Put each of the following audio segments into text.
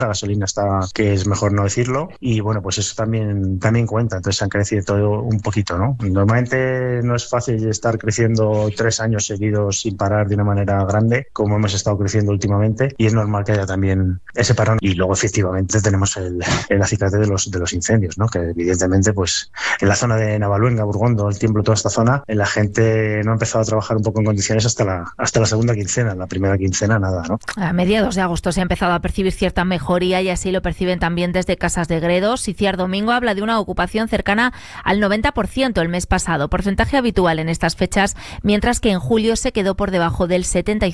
La gasolina está, que es mejor no decirlo, y bueno, pues eso también cuenta. Entonces han crecido todo un poquito, ¿no? Normalmente no es fácil estar creciendo 3 años seguidos sin parar de una manera grande, como hemos estado creciendo últimamente, y es normal que haya también ese parón. Y luego efectivamente tenemos el acicate de los incendios, ¿no? Que evidentemente pues en la zona de Navaluenga, Burgondo, El Tiemblo, toda esta zona, la gente no ha empezado a trabajar un poco en condiciones hasta la segunda quincena. La primera quincena nada, ¿no? A mediados de agosto se ha empezado a percibir cierta mejoría y así lo perciben también desde Casas de Gredos. Iciar Domingo habla de una ocupación cercana al 90% el mes pasado, porcentaje habitual en estas fechas, mientras que en julio se quedó por debajo del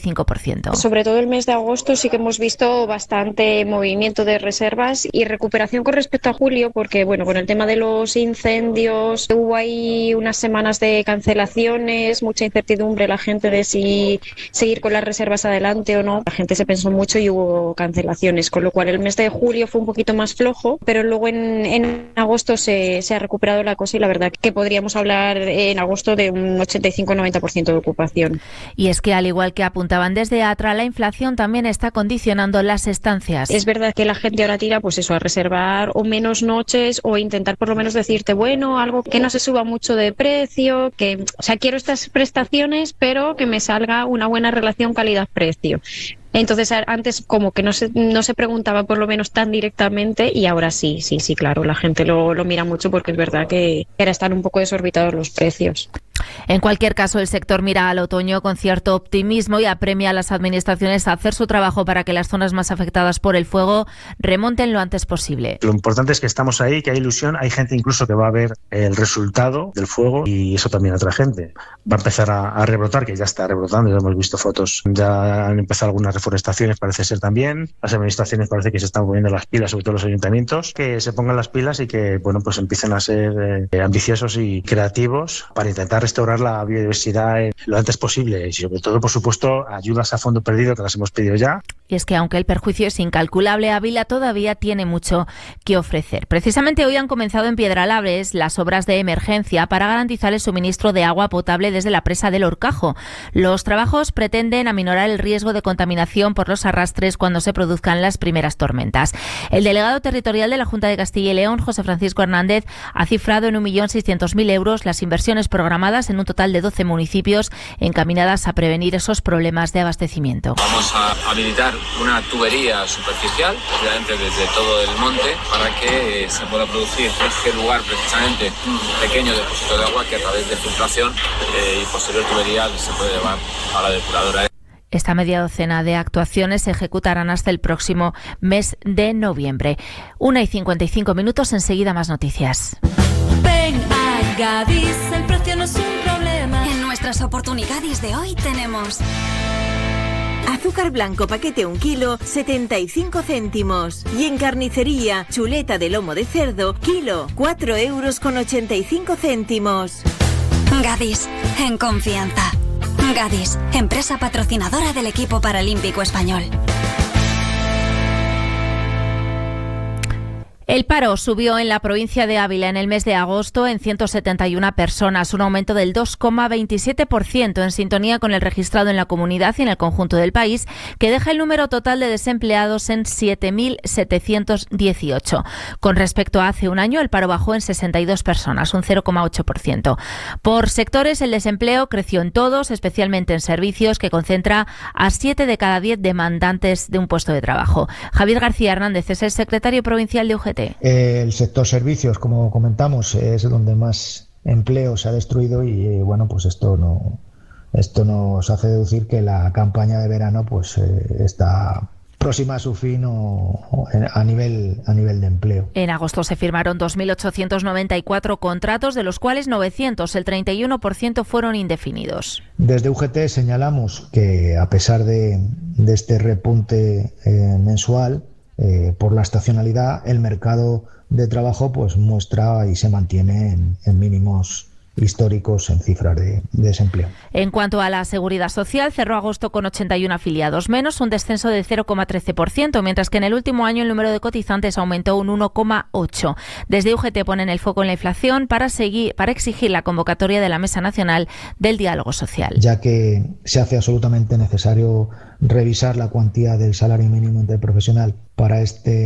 75%. Sobre todo el mes de agosto sí que hemos visto bastante movimiento de reservas y recuperación con respecto a julio, porque bueno, con el tema de los incendios hubo ahí unas semanas de cancelaciones, mucha incertidumbre la gente de si seguir con las reservas adelante o no. La gente se pensó mucho y hubo cancelaciones, con lo cual el mes de julio fue un poquito más flojo, pero luego en agosto se ha recuperado la cosa y la verdad que podríamos hablar en agosto de un 85-90% de ocupación. Y es que al igual que apuntaban desde ATRA, la inflación también está condicionando las estancias. Es verdad que la gente ahora tira pues eso, a reservar o menos noches o intentar por lo menos decirte, bueno, algo que no se suba mucho de precio, que, o sea, quiero estas prestaciones pero que me salga una buena relación calidad-precio. Entonces antes como que no se preguntaba por lo menos tan directamente y ahora sí, claro, la gente lo mira mucho porque es verdad que ahora están un poco desorbitados los precios. En cualquier caso, el sector mira al otoño con cierto optimismo y apremia a las administraciones a hacer su trabajo para que las zonas más afectadas por el fuego remonten lo antes posible. Lo importante es que estamos ahí, que hay ilusión, hay gente incluso que va a ver el resultado del fuego y eso también atrae gente. Va a empezar a rebrotar, que ya está rebrotando, ya hemos visto fotos, ya han empezado algunas reforestaciones, parece ser también. Las administraciones parece que se están poniendo las pilas, sobre todo los ayuntamientos, que se pongan las pilas y que bueno, pues empiecen a ser ambiciosos y creativos para intentar restaurar la biodiversidad lo antes posible y sobre todo, por supuesto, ayudas a fondo perdido que las hemos pedido ya. Y es que aunque el perjuicio es incalculable, Ávila todavía tiene mucho que ofrecer. Precisamente hoy han comenzado en Piedralabres las obras de emergencia para garantizar el suministro de agua potable desde la presa del Horcajo. Los trabajos pretenden aminorar el riesgo de contaminación por los arrastres cuando se produzcan las primeras tormentas. El delegado territorial de la Junta de Castilla y León, José Francisco Hernández, ha cifrado en 1.600.000 euros las inversiones programadas en un total de 12 municipios encaminadas a prevenir esos problemas de abastecimiento. Vamos a habilitar una tubería superficial, obviamente desde todo el monte, para que se pueda producir en este lugar precisamente un pequeño depósito de agua que a través de filtración y posterior tubería se puede llevar a la depuradora. Esta media docena de actuaciones se ejecutarán hasta el próximo mes de noviembre. 1:55, enseguida más noticias. Ven a Gadis, el precio no es un problema. En nuestras oportunidades de hoy tenemos azúcar blanco paquete 1 kilo, 75 céntimos. Y en carnicería, chuleta de lomo de cerdo, kilo, 4,85 €. Gadis, en confianza. Gadis, empresa patrocinadora del equipo paralímpico español. El paro subió en la provincia de Ávila en el mes de agosto en 171 personas, un aumento del 2,27% en sintonía con el registrado en la comunidad y en el conjunto del país, que deja el número total de desempleados en 7.718. Con respecto a hace un año, el paro bajó en 62 personas, un 0,8%. Por sectores, el desempleo creció en todos, especialmente en servicios, que concentra a 7 de cada 10 demandantes de un puesto de trabajo. Javier García Hernández es el secretario provincial de UGT. El sector servicios, como comentamos, es donde más empleo se ha destruido y bueno, pues esto nos hace deducir que la campaña de verano pues está próxima a su fin a nivel de empleo. En agosto se firmaron 2.894 contratos, de los cuales 900, el 31%, fueron indefinidos. Desde UGT señalamos que a pesar de este repunte mensual, por la estacionalidad, el mercado de trabajo pues muestra y se mantiene en mínimos históricos en cifras de desempleo. En cuanto a la seguridad social, cerró agosto con 81 afiliados menos, un descenso del 0,13%, mientras que en el último año el número de cotizantes aumentó un 1,8%. Desde UGT ponen el foco en la inflación para exigir la convocatoria de la Mesa Nacional del Diálogo Social. Ya que se hace absolutamente necesario revisar la cuantía del salario mínimo interprofesional para este